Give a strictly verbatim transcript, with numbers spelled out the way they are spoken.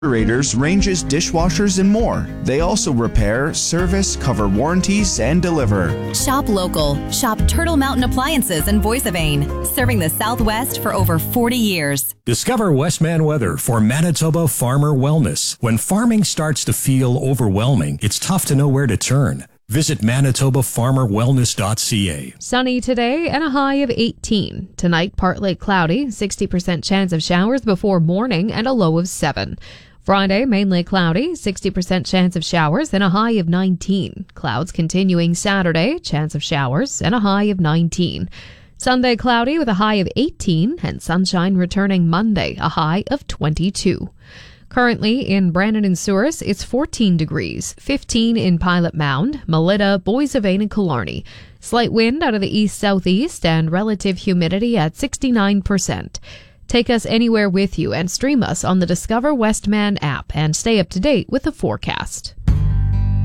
Refrigerators, ranges, dishwashers, and more. They also repair, service, cover warranties, and deliver. Shop local. Shop Turtle Mountain Appliances in Boissevain, serving the Southwest for over forty years. Discover Westman Weather for Manitoba Farmer Wellness. When farming starts to feel overwhelming, it's tough to know where to turn. Visit manitoba farmer wellness dot c a. Sunny today and a high of eighteen. Tonight, partly cloudy, sixty percent chance of showers before morning and a low of seven. Friday, mainly cloudy, sixty percent chance of showers and a high of nineteen. Clouds continuing Saturday, chance of showers and a high of nineteen. Sunday, cloudy with a high of eighteen and sunshine returning Monday, a high of twenty-two. Currently in Brandon and Souris, it's fourteen degrees, fifteen in Pilot Mound, Melita, Boissevain, and Killarney. Slight wind out of the east-southeast and relative humidity at sixty-nine percent. Take us anywhere with you and stream us on the Discover Westman app and stay up to date with the forecast.